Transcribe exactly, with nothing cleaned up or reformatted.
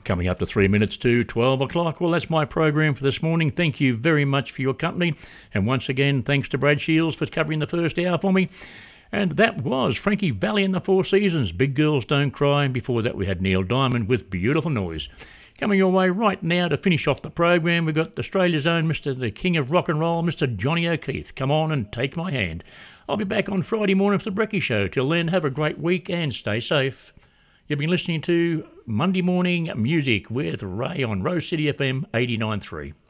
Coming up to three minutes to twelve o'clock. Well, that's my program for this morning. Thank you very much for your company. And once again, thanks to Brad Shields for covering the first hour for me. And that was Frankie Valli and the Four Seasons, Big Girls Don't Cry. And before that, we had Neil Diamond with Beautiful Noise. Coming your way right now to finish off the program, we've got Australia's own Mister the King of Rock and Roll, Mister Johnny O'Keefe. Come on and take my hand. I'll be back on Friday morning for the Brekkie Show. Till then, have a great week and stay safe. You've been listening to Monday Morning Music with Ray on Rose City F M eighty-nine point three.